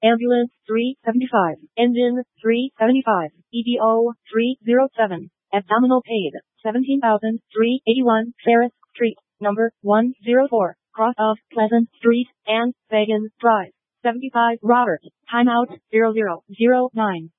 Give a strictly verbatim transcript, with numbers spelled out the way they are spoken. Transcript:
Ambulance three seventy-five. Engine three seventy-five. E D O three oh seven. Abdominal paid seventeen thousand three hundred eighty-one. Ferris Street, number one oh four, cross of Pleasant Street and Fagan Drive. seventy-five Robert. Timeout zero zero zero nine.